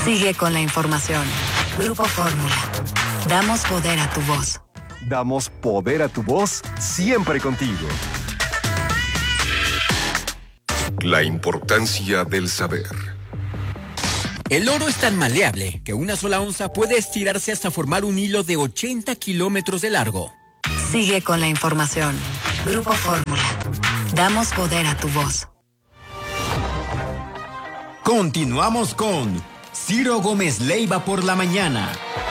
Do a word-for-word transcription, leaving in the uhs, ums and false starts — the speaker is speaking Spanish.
Sigue con la información. Grupo Fórmula. Damos poder a tu voz. Damos poder a tu voz siempre contigo. La importancia del saber. El oro es tan maleable que una sola onza puede estirarse hasta formar un hilo de ochenta kilómetros de largo. Sigue con la información. Grupo Fórmula. Damos poder a tu voz. Continuamos con Ciro Gómez Leiva por la mañana.